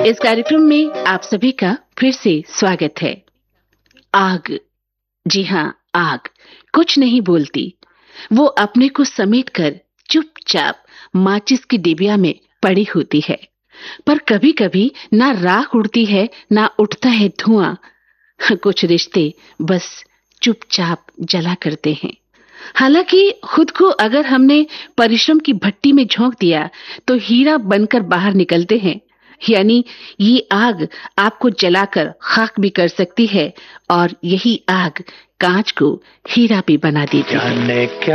इस कार्यक्रम में आप सभी का फिर से स्वागत है। आग, जी हाँ, आग कुछ नहीं बोलती। वो अपने को समेटकर चुपचाप माचिस की डिबिया में पड़ी होती है। पर कभी-कभी ना राख उड़ती है, ना उठता है धुआं। कुछ रिश्ते बस चुपचाप जला करते हैं। हालांकि खुद को अगर हमने परिश्रम की भट्टी में झोंक दिया तो हीरा बनकर बाहर निकलते हैं। यानी ये आग आपको जलाकर खाक भी कर सकती है और यही आग कांच को हीरा भी बना देती है।